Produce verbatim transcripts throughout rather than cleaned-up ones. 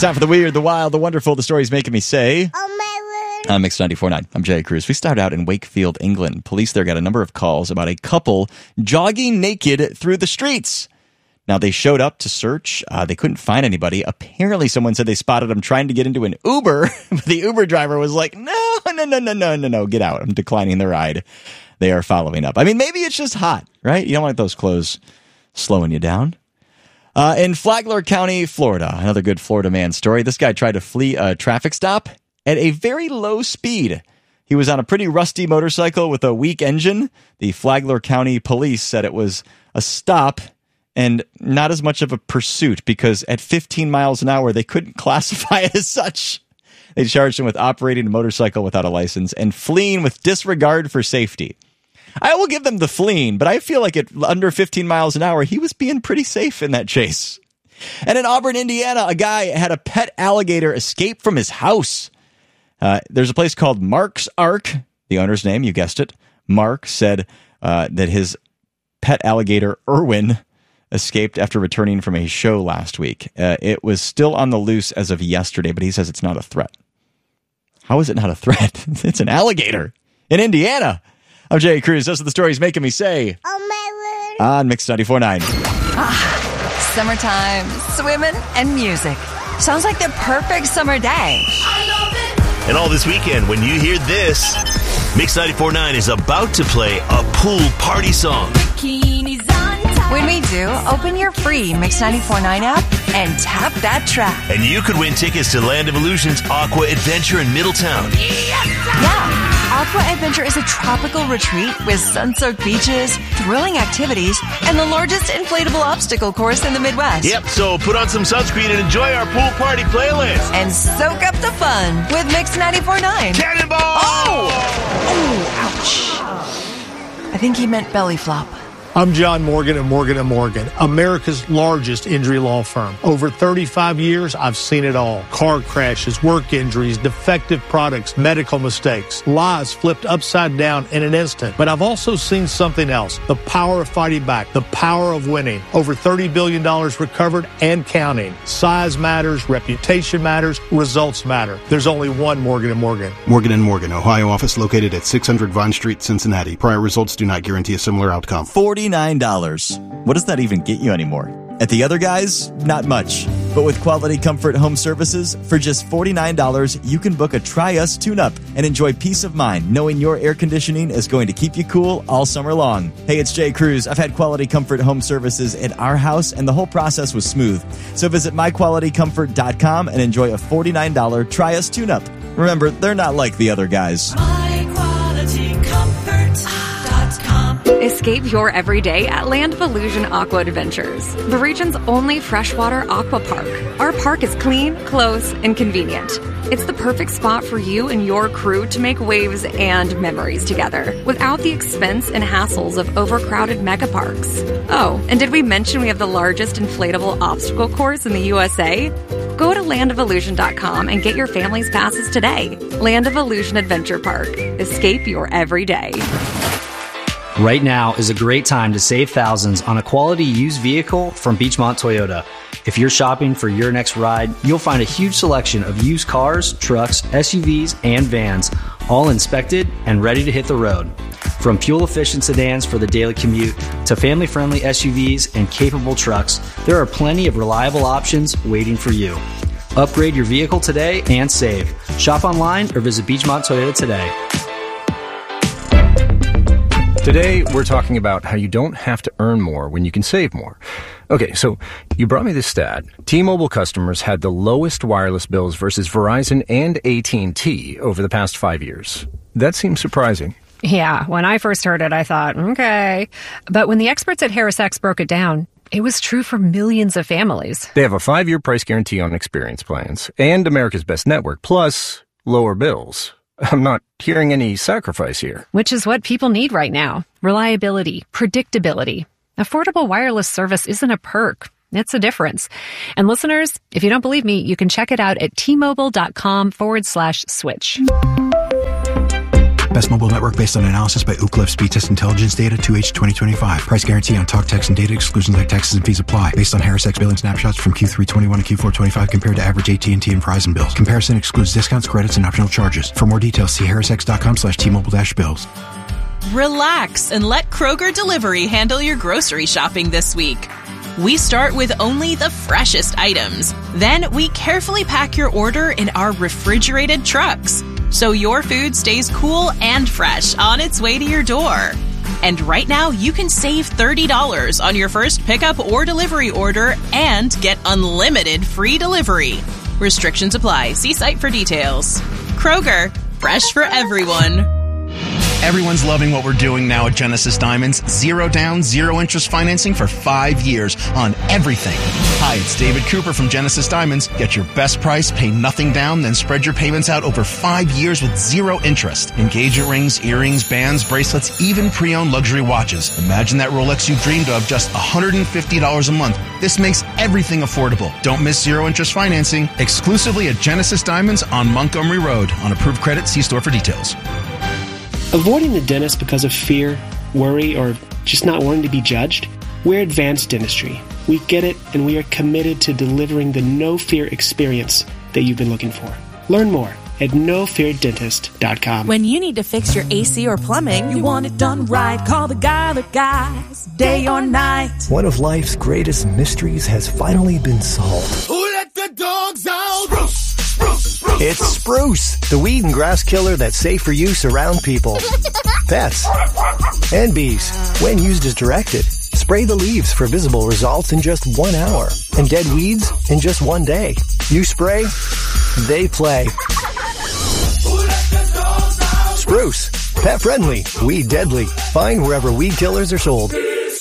time for the weird, the wild, the wonderful, the stories making me say. Oh, my word. I'm Mix ninety-four point nine. I'm Jay Cruz. We start out in Wakefield, England. Police there got a number of calls about a couple jogging naked through the streets. Now, they showed up to search. Uh, they couldn't find anybody. Apparently, someone said they spotted them trying to get into an Uber. But the Uber driver was like, no, no, no, no, no, no, no, get out. I'm declining the ride. They are following up. I mean, maybe it's just hot, right? You don't want those clothes slowing you down. Uh, in Flagler County, Florida, another good Florida man story. This guy tried to flee a traffic stop at a very low speed. He was on a pretty rusty motorcycle with a weak engine. The Flagler County police said it was a stop and not as much of a pursuit because at fifteen miles an hour, they couldn't classify it as such. They charged him with operating a motorcycle without a license and fleeing with disregard for safety. I will give them the fleeing, but I feel like at under fifteen miles an hour, he was being pretty safe in that chase. And in Auburn, Indiana, a guy had a pet alligator escape from his house. Uh, there's a place called Mark's Ark. The owner's name, you guessed it. Mark said uh, that his pet alligator, Irwin, escaped after returning from a show last week. Uh, it was still on the loose as of yesterday, but he says it's not a threat. How is it not a threat? It's an alligator in Indiana. I'm Jay Cruz. Those are the stories making me say. Oh, my word. On Mix ninety-four point nine. Ah, summertime, swimming, and music. Sounds like the perfect summer day. I love it. And all this weekend, when you hear this, Mix ninety-four point nine is about to play a pool party song. Bikinis on top. When we do, open your free Mix ninety-four point nine app and tap that track. And you could win tickets to Land of Illusion's Aqua Adventure in Middletown. Yes! Yeah. Aqua Adventure is a tropical retreat with sun-soaked beaches, thrilling activities, and the largest inflatable obstacle course in the Midwest. Yep, so put on some sunscreen and enjoy our pool party playlist. And soak up the fun with Mix ninety-four point nine. Cannonball! Oh! Oh, ouch. I think he meant belly flop. I'm John Morgan of Morgan and Morgan, America's largest injury law firm. Over thirty-five years, I've seen it all. Car crashes, work injuries, defective products, medical mistakes, lives flipped upside down in an instant. But I've also seen something else, the power of fighting back, the power of winning. Over thirty billion dollars recovered and counting. Size matters, reputation matters, results matter. There's only one Morgan and Morgan. Morgan and Morgan, Ohio office located at six hundred Vine Street, Cincinnati. Prior results do not guarantee a similar outcome. forty-nine dollars. What does that even get you anymore? At the other guys, not much. But with Quality Comfort Home Services, for just forty-nine dollars, you can book a Try Us tune-up and enjoy peace of mind knowing your air conditioning is going to keep you cool all summer long. Hey, it's Jay Cruz. I've had Quality Comfort Home Services at our house, and the whole process was smooth. So visit my quality comfort dot com and enjoy a forty-nine dollars Try Us tune-up. Remember, they're not like the other guys. my quality comfort dot com. Escape your everyday at Land of Illusion Aqua Adventures, the region's only freshwater aqua park. Our park is clean, close, and convenient. It's the perfect spot for you and your crew to make waves and memories together without the expense and hassles of overcrowded mega parks. Oh, and did we mention we have the largest inflatable obstacle course in the U S A? Go to land of illusion dot com and get your family's passes today. Land of Illusion Adventure Park. Escape your everyday. Right now is a great time to save thousands on a quality used vehicle from Beachmont Toyota. If you're shopping for your next ride, you'll find a huge selection of used cars, trucks, S U Vs, and vans, all inspected and ready to hit the road. From fuel-efficient sedans for the daily commute to family-friendly S U Vs and capable trucks, there are plenty of reliable options waiting for you. Upgrade your vehicle today and save. Shop online or visit Beachmont Toyota today. Today, we're talking about how you don't have to earn more when you can save more. Okay, so you brought me this stat. T-Mobile customers had the lowest wireless bills versus Verizon and A T and T over the past five years. That seems surprising. Yeah, when I first heard it, I thought, okay. But when the experts at HarrisX broke it down, it was true for millions of families. They have a five-year price guarantee on experience plans and America's Best Network, plus lower bills. I'm not hearing any sacrifice here. Which is what people need right now. Reliability, predictability. Affordable wireless service isn't a perk. It's a difference. And listeners, if you don't believe me, you can check it out at T-Mobile.com forward slash switch. Best mobile network based on analysis by Ookla Speed Test Intelligence Data two H twenty twenty-five. Price guarantee on talk, text, and data exclusions like taxes and fees apply. Based on Harris X billing snapshots from Q three twenty-one to Q four twenty-five compared to average A T and T and Verizon bills. Comparison excludes discounts, credits, and optional charges. For more details, see harrisx.com slash T-Mobile dash bills. Relax and let Kroger Delivery handle your grocery shopping this week. We start with only the freshest items. Then we carefully pack your order in our refrigerated trucks, so your food stays cool and fresh on its way to your door. And right now, you can save thirty dollars on your first pickup or delivery order and get unlimited free delivery. Restrictions apply. See site for details. Kroger, fresh for everyone. Everyone's loving what we're doing now at Genesis Diamonds. Zero down, zero interest financing for five years on everything. Hi, it's David Cooper from Genesis Diamonds. Get your best price, pay nothing down, then spread your payments out over five years with zero interest. Engagement rings, earrings, bands, bracelets, even pre-owned luxury watches. Imagine that Rolex you dreamed of, just one hundred fifty dollars a month. This makes everything affordable. Don't miss zero interest financing. Exclusively at Genesis Diamonds on Montgomery Road. On approved credit, see store for details. Avoiding the dentist because of fear, worry, or just not wanting to be judged? We're Advanced Dentistry. We get it, and we are committed to delivering the no-fear experience that you've been looking for. Learn more at no fear dentist dot com. When you need to fix your A C or plumbing, you want it done right. Call the guy that guys, day or night. One of life's greatest mysteries has finally been solved. Who let the dogs out? Spruce, spruce, spruce. It's Spruce, the weed and grass killer that's safe for use around people, pets, and bees. When used as directed, spray the leaves for visible results in just one hour, and dead weeds in just one day. You spray, they play. Spruce, pet friendly, weed deadly. Find wherever weed killers are sold.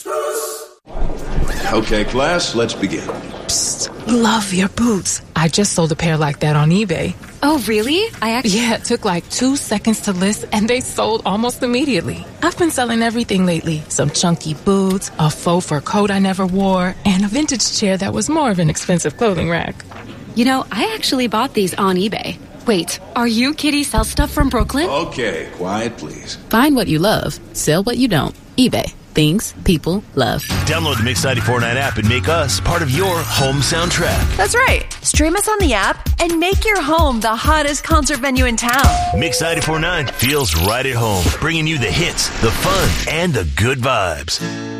Okay, class, let's begin. Psst, love your boots. I just sold a pair like that on eBay. Oh, really? I actually... Yeah, it took like two seconds to list, and they sold almost immediately. I've been selling everything lately. Some chunky boots, a faux fur coat I never wore, and a vintage chair that was more of an expensive clothing rack. You know, I actually bought these on eBay. Wait, are you Kitty Sell Stuff from Brooklyn? Okay, quiet, please. Find what you love. Sell what you don't. eBay. Things people love. Download the Mix ninety-four point nine app and make us part of your home soundtrack. That's right. Stream us on the app and make your home the hottest concert venue in town. Mix ninety-four point nine feels right at home, bringing you the hits, the fun, and the good vibes.